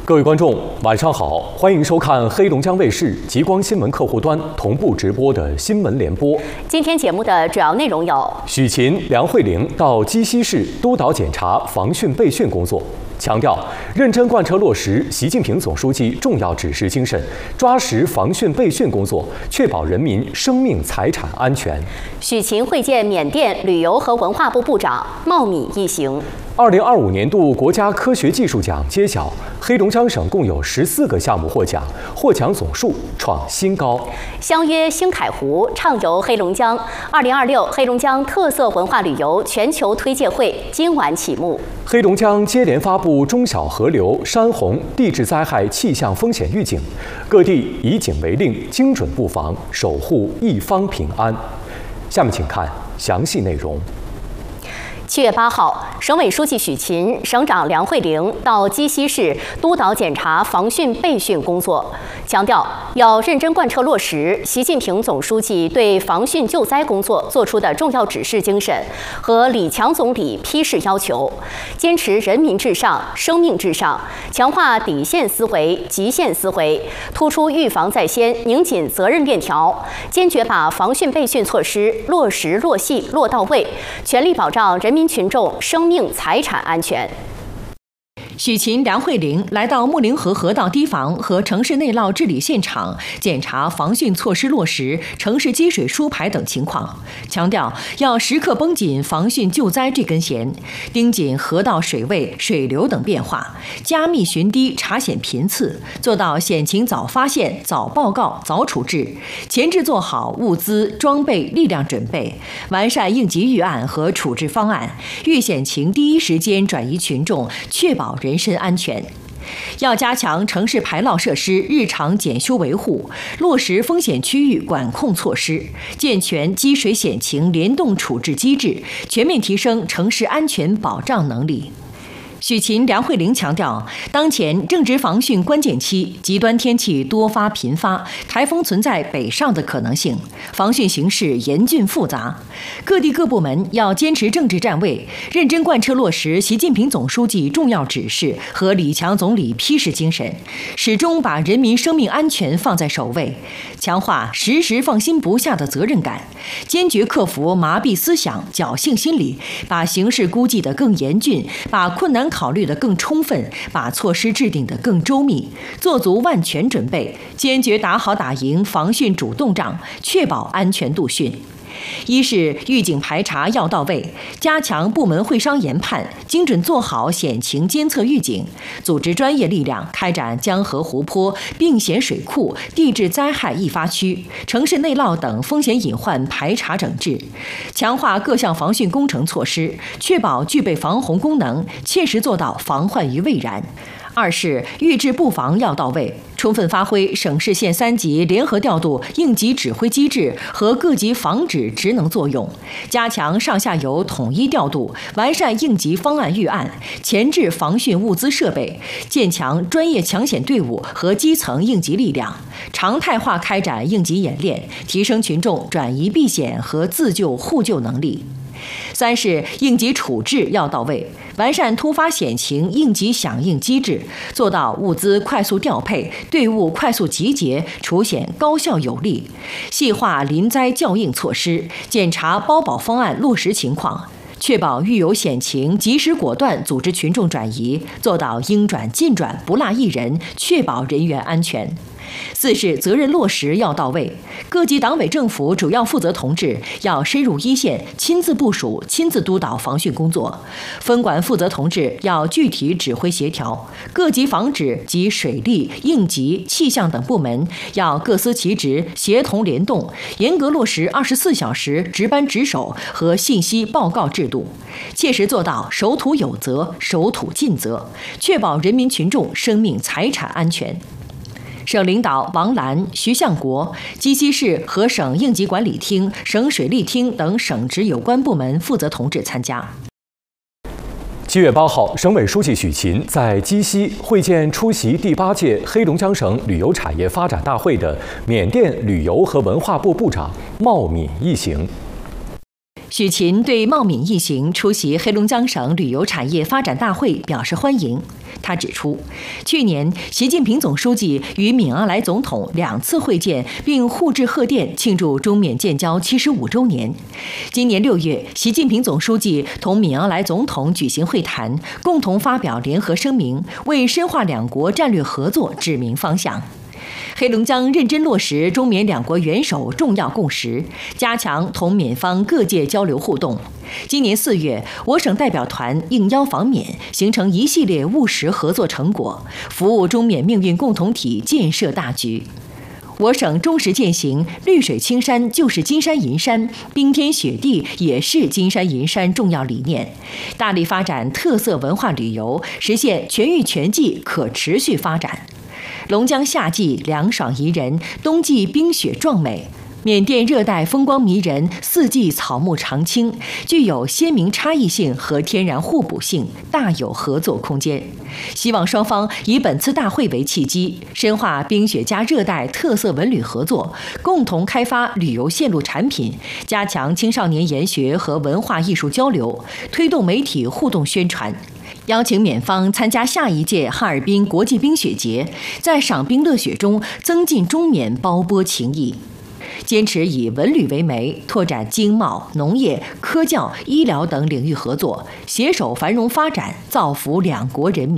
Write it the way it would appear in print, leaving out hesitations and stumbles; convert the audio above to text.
各位观众，晚上好，欢迎收看黑龙江卫视极光新闻客户端同步直播的新闻联播。 今天节目的主要内容有： 许勤、梁慧玲到鸡西市督导检查防汛备汛工作，强调认真贯彻落实习近平总书记重要指示精神，抓实防汛备汛工作，确保人民生命财产安全。 许勤会见缅甸旅游和文化部部长，茂米一行。 2025年度国家科学技术奖揭晓，黑龙江省共有14个项目获奖，获奖总数创新高。 相约星凯湖，畅游黑龙江，2026黑龙江特色文化旅游全球推介会今晚启幕。 黑龙江接连发布中小河流、山洪、地质灾害气象风险预警，各地以警为令，精准布防，守护一方平安。下面请看详细内容。 7月8号，省委书记许勤、省长梁慧玲到鸡西市督导检查防汛备汛工作，强调要认真贯彻落实习近平总书记对防汛救灾工作作出的重要指示精神和李强总理批示要求，坚持人民至上、生命至上，强化底线思维、极限思维，突出预防在先，拧紧责任链条，坚决把防汛备汛措施落实落细落到位，全力保障人民群众生命财产安全。 许勤、梁慧玲来到木灵河河道堤防和城市内涝治理现场，检查防汛措施落实、城市积水疏排等情况，强调要时刻绷紧防汛救灾这根弦，盯紧河道水位、水流等变化，加密巡堤查险频次，做到险情早发现、早报告、早处置，前置做好物资、装备、力量准备，完善应急预案和处置方案，遇险情第一时间转移群众，确保人身安全。要加强城市排涝设施日常检修维护，落实风险区域管控措施，健全积水险情联动处置机制，全面提升城市安全保障能力。许勤、梁慧玲强调，当前正值防汛关键期，极端天气多发频发，台风存在北上的可能性，防汛形势严峻复杂。各地各部门要坚持政治站位，认真贯彻落实习近平总书记重要指示和李强总理批示精神，始终把人民生命安全放在首位，强化时时放心不下的责任感，坚决克服麻痹思想、侥幸心理，把形势估计得更严峻，把困难考虑得更充分，把措施制定得更周密，做足万全准备，坚决打好打赢防汛主动仗，确保安全度汛。一是预警排查要到位，加强部门会商研判，精准做好险情监测预警，组织专业力量开展江河湖泊、病险水库、地质灾害易发区、城市内涝等风险隐患排查整治，强化各项防汛工程措施，确保具备防洪功能，切实做到防患于未然。二是预治布防要到位，充分发挥省市县3级联合调度应急指挥机制和各级防指职能作用，加强上下游统一调度，完善应急方案预案，前置防汛物资设备，建强专业抢险队伍和基层应急力量，常态化开展应急演练，提升群众转移避险和自救互救能力。三是应急处置要到位，完善突发险情应急响应机制，做到物资快速调配、队伍快速集结、除险高效有力，细化临灾校应措施，检查包保方案落实情况，确保遇有险情及时果断组织群众转移，做到应转尽转不落一人，确保人员安全。四是责任落实要到位，各级党委政府主要负责同志要深入一线，亲自部署、亲自督导防汛工作；分管负责同志要具体指挥协调，各级防指及水利、应急、气象等部门要各司其职，协同联动，严格落实24小时值班值守和信息报告制度，切实做到守土有责、守土尽责，确保人民群众生命财产安全。省领导王澜、徐向国、鸡西市和省应急管理厅、省水利厅等省直有关部门负责同志参加。 7月8号，省委书记许勤在鸡西会见出席第8届黑龙江省旅游产业发展大会的缅甸旅游和文化部部长茂米一行。 许勤对茂敏一行出席黑龙江省旅游产业发展大会表示欢迎。他指出，去年习近平总书记与敏昂莱总统2次会见，并互致贺电庆祝中缅建交75周年。今年6月，习近平总书记同敏昂莱总统举行会谈，共同发表联合声明，为深化两国战略合作指明方向。黑龙江认真落实中缅两国元首重要共识，加强同缅方各界交流互动。今年4月，我省代表团应邀访缅，形成一系列务实合作成果，服务中缅命运共同体建设大局。我省忠实践行绿水青山就是金山银山，冰天雪地也是金山银山重要理念，大力发展特色文化旅游，实现全域全季可持续发展。龙江夏季凉爽宜人，冬季冰雪壮美。缅甸热带风光迷人，四季草木常青，具有鲜明差异性和天然互补性，大有合作空间。希望双方以本次大会为契机，深化冰雪加热带特色文旅合作，共同开发旅游线路产品，加强青少年研学和文化艺术交流，推动媒体互动宣传。邀请缅方参加下一届哈尔滨国际冰雪节，在赏冰乐雪中增进中缅胞波情谊。坚持以文旅为媒，拓展经贸、农业、科教、医疗等领域合作，携手繁荣发展，造福两国人民。